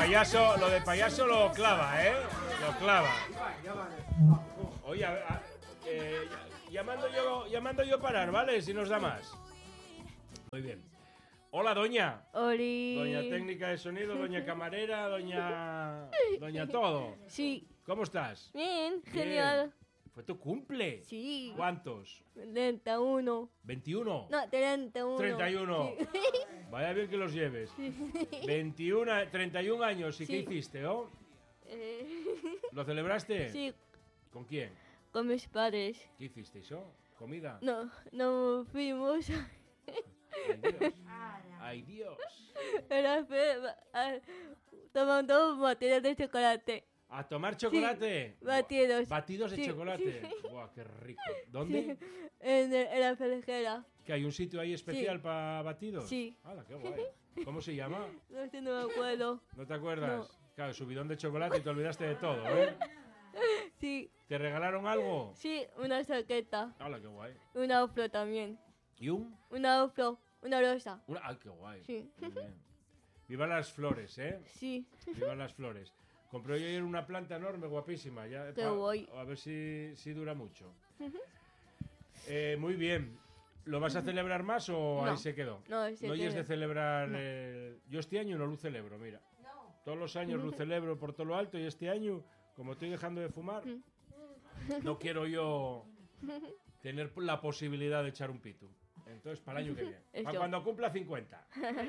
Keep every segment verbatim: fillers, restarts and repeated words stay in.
payaso, lo de payaso lo clava, ¿eh? Lo clava. Oye, a, a, eh, llamando yo, llamando yo parar, ¿vale? Si nos da más. Muy bien. Hola, doña. Oli. Doña técnica de sonido, doña camarera, doña... Doña todo. Sí. ¿Cómo estás? Bien, Bien. genial. ¿Fue tu cumple? Sí. ¿Cuántos? treinta y uno. ¿veintiuno? No, treinta y uno. treinta y uno. Sí. Vaya bien que los lleves. veintiuno, treinta y un años. ¿Y Sí. qué hiciste, oh? Eh, ¿Lo celebraste? sí, ¿Con quién? con mis padres. ¿Qué hicisteis, oh? ¿Comida? No, no fuimos. Ay, Dios. Ay, Dios. Era fe- a- tomando batidos de chocolate. ¿A tomar chocolate? Sí, batidos. Batidos de Sí, chocolate. Buah, qué rico. ¿Dónde? En, el- en la felejera. ¿Que hay un sitio ahí especial Sí. para batidos? Sí. ¡Hala, qué guay! ¿Cómo se llama? No sé, no me acuerdo. ¿No te acuerdas? No. Claro, subidón de chocolate y te olvidaste de todo, ¿eh? Sí, ¿Te regalaron algo? sí, una chaqueta. ¡Hala, qué guay! Una afro también. ¿Y un? Una afro, una rosa. Una... ¡Ay, qué guay! Sí. Muy bien. Viva las flores, ¿eh? Sí. Viva las flores. Compré yo ayer una planta enorme, guapísima. Ya, Qué pa- guay. A ver si, si dura mucho. Eh, muy bien. ¿Lo vas a celebrar más o No. ahí se quedó? No, ese No es de tiene- celebrar... No. eh, Yo este año no lo celebro, mira. Todos los años lo celebro por todo lo alto y este año, como estoy dejando de fumar, no quiero yo tener la posibilidad de echar un pito. Entonces, para el año que viene. Para Eso. cuando cumpla cincuenta.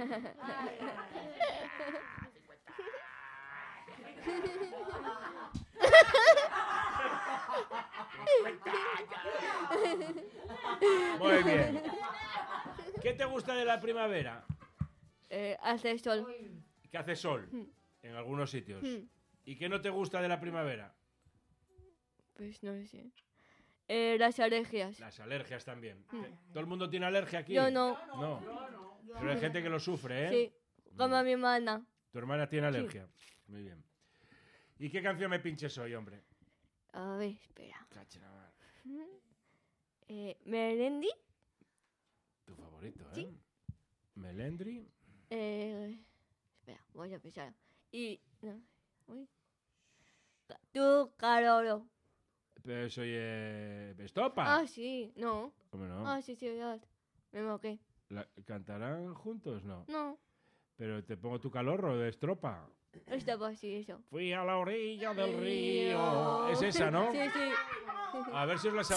Muy bien. ¿Qué te gusta de la primavera? Eh, hace sol. Que hace sol en algunos sitios. Mm. ¿Y qué no te gusta de la primavera? Pues no sé. Eh, las alergias. Las alergias también. ¿Todo el mundo tiene alergia aquí? Yo no. No. Pero hay gente que lo sufre, ¿eh? Sí, como mi hermana. Tu hermana tiene alergia. Muy bien. ¿Y qué canción me pinches hoy, hombre? A ver, espera. Cacha la mar. Eh, Melendi. Tu favorito, ¿eh? Sí. Melendri. Eh, espera, voy a pensar. Y. No, uy. Ca- Tu Carolo. Pero soy eh, Estopa. Ah, sí, no. ¿Cómo no? Ah, sí, sí, verdad. Me moqué. La- ¿Cantarán juntos? No. No, Pero te pongo tu calorro de estropa. estaba así, eso. Fui a la orilla del Río. río. Es esa, ¿no? Sí, sí. A ver si os la